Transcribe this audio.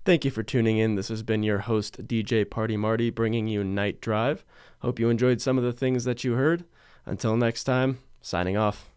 Thank you for tuning in. This has been your host, DJ Party Marty, bringing you Night Drive. Hope you enjoyed some of the things that you heard. Until next time, signing off.